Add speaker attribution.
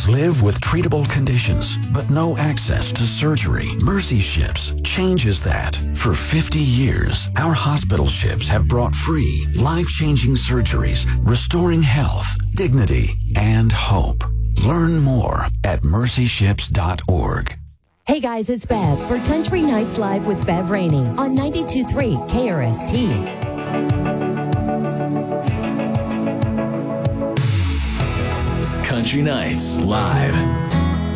Speaker 1: Thousands live with treatable conditions, but no access to surgery. Mercy Ships changes that. For 50 years, our hospital ships have brought free, life-changing surgeries, restoring health, dignity, and hope. Learn more at mercyships.org.
Speaker 2: Hey guys, it's Bev for Country Nights Live with Bev Rainey on 92.3 KRST.
Speaker 3: Country Nights Live.